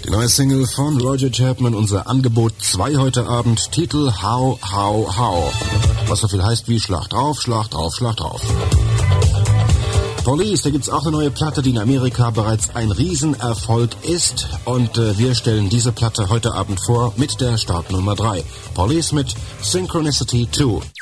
Die neue Single von Roger Chapman, unser Angebot 2 heute Abend, Titel How, How, How. Was so viel heißt wie Schlag drauf, Schlag drauf, Schlag drauf. Police, da gibt's auch eine neue Platte, die in Amerika bereits ein Riesenerfolg ist. Und wir stellen diese Platte heute Abend vor mit der Startnummer 3. Police mit Synchronicity 2.